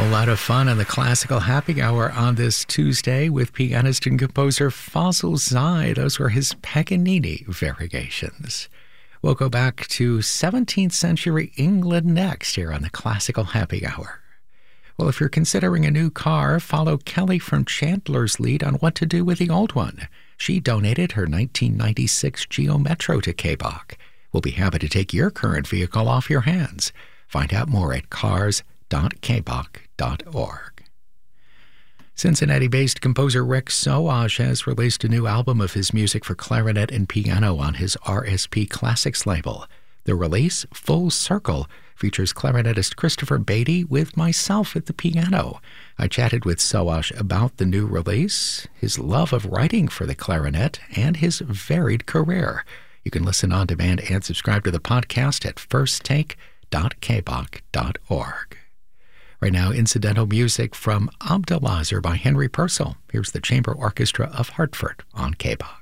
whole lot of fun in the Classical Happy Hour on this Tuesday with pianist and composer Fazil Zai. Those were his Paganini variations. We'll go back to 17th century England next here on the Classical Happy Hour. Well, if you're considering a new car, follow Kelly from Chandler's lead on what to do with the old one. She donated her 1996 Geo Metro to KBOC. We'll be happy to take your current vehicle off your hands. Find out more at cars.kboc.org. Cincinnati-based composer Rick Soash has released a new album of his music for clarinet and piano on his RSP Classics label. The release, Full Circle, features clarinetist Christopher Beatty with myself at the piano. I chatted with Soash about the new release, his love of writing for the clarinet, and his varied career. You can listen on demand and subscribe to the podcast at firsttake.kboc.org. Right now, incidental music from Abdelazar by Henry Purcell. Here's the Chamber Orchestra of Hartford on KBOC.